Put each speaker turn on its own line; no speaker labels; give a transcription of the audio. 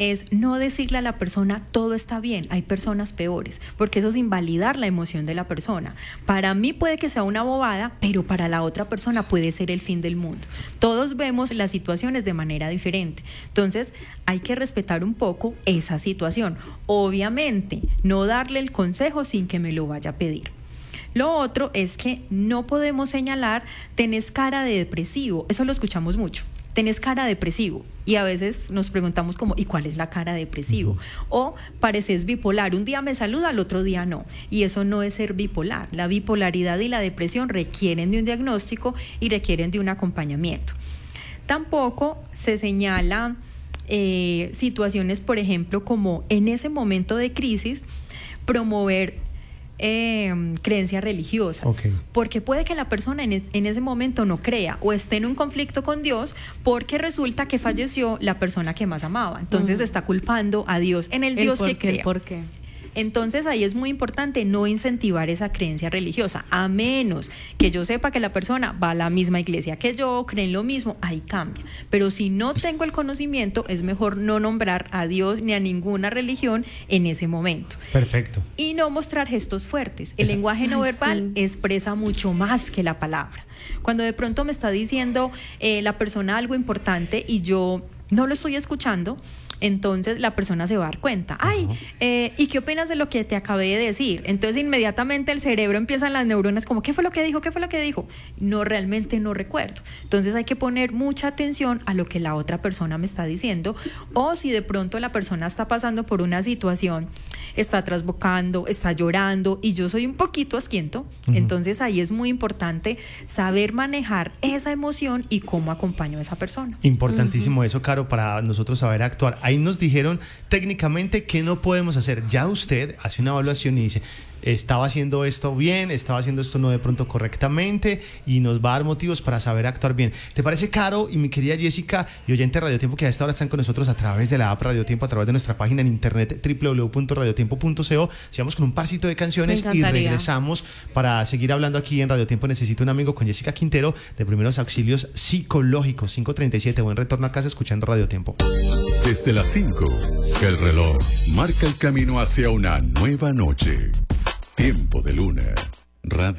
es no decirle a la persona todo está bien, hay personas peores, porque eso es invalidar la emoción de la persona. Para mí puede que sea una bobada, pero para la otra persona puede ser el fin del mundo. Todos vemos las situaciones de manera diferente, entonces hay que respetar un poco esa situación. Obviamente, no darle el consejo sin que me lo vaya a pedir. Lo otro es que no podemos señalar, tenés cara de depresivo, eso lo escuchamos mucho. Tenés cara depresivo, y a veces nos preguntamos como, ¿y cuál es la cara depresivo? O pareces bipolar, un día me saluda, al otro día no, y eso no es ser bipolar. La bipolaridad y la depresión requieren de un diagnóstico y requieren de un acompañamiento. Tampoco se señala situaciones, por ejemplo, como en ese momento de crisis, promover creencias religiosas, porque puede que la persona en ese momento no crea o esté en un conflicto con Dios, porque resulta que falleció la persona que más amaba, entonces está culpando a Dios en el Dios que crea.
¿Por qué?
Entonces ahí es muy importante no incentivar esa creencia religiosa, a menos que yo sepa que la persona va a la misma iglesia que yo, creen lo mismo, ahí cambia. Pero si no tengo el conocimiento, es mejor no nombrar a Dios ni a ninguna religión en ese momento.
Perfecto.
Y no mostrar gestos fuertes. El lenguaje no verbal expresa mucho más que la palabra. Cuando de pronto me está diciendo la persona algo importante y yo no lo estoy escuchando, entonces la persona se va a dar cuenta. Ay, ¿y qué opinas de lo que te acabé de decir? Entonces inmediatamente el cerebro empiezan las neuronas como, ¿qué fue lo que dijo? ¿Qué fue lo que dijo? No, realmente no recuerdo. Entonces hay que poner mucha atención a lo que la otra persona me está diciendo, o si de pronto la persona está pasando por una situación, está trasbocando, está llorando y yo soy un poquito asquiento, entonces ahí es muy importante saber manejar esa emoción y cómo acompaño a esa persona.
Importantísimo eso, Caro, para nosotros saber actuar. Ahí nos dijeron técnicamente qué no podemos hacer. Ya usted hace una evaluación y dice, estaba haciendo esto bien, estaba haciendo esto no de pronto correctamente, y nos va a dar motivos para saber actuar bien. ¿Te parece, Caro y mi querida Jessica y oyente de Radio Tiempo, que a esta hora están con nosotros a través de la app Radio Tiempo, a través de nuestra página en internet www.radiotiempo.co? Sigamos con un parcito de canciones y regresamos para seguir hablando aquí en Radio Tiempo Necesito un Amigo con Jessica Quintero de Primeros Auxilios Psicológicos. 5:37, buen retorno a casa escuchando Radio Tiempo.
Desde las 5, el reloj marca el camino hacia una nueva noche. Tiempo de Luna. Radio